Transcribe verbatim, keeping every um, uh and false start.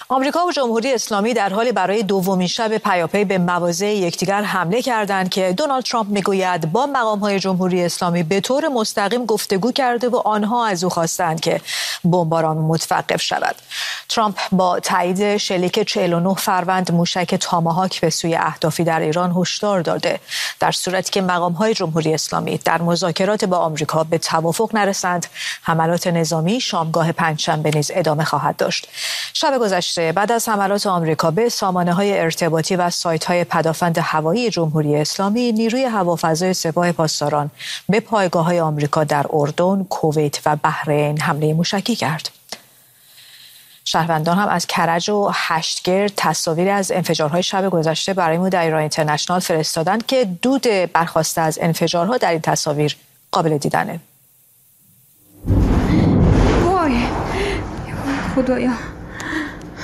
آمریکا و جمهوری اسلامی در حالی برای دومین شب پیاپی به مواضع یکدیگر حمله کردند که دونالد ترامپ میگوید با مقام‌های جمهوری اسلامی به طور مستقیم گفتگو کرده و آنها از او خواستند که بمباران متوقف شود. ترامپ با تایید شلیک چهل و نه فروند موشک تاماهاک به سوی اهدافی در ایران هشدار داده در صورتی که مقام‌های جمهوری اسلامی در مذاکرات با آمریکا به توافق نرسند، حملات نظامی شامگاه پنجشنبه نیز ادامه خواهد داشت. شب گذشته بعد از حملات آمریکا به سامانه‌های ارتباطی و سایت‌های پدافند هوایی جمهوری اسلامی، نیروی هوافضای سپاه پاسداران به پایگاه‌های آمریکا در اردن، کویت و بحرین حمله موشکی کرد. شهروندان هم از کرج و هشتگرد تصاویری از انفجارهای شب گذشته برای ما در ایران اینترنشنال فرستادند که دود برخاسته از انفجارها در این تصاویر قابل دیدنه. وای خدایا.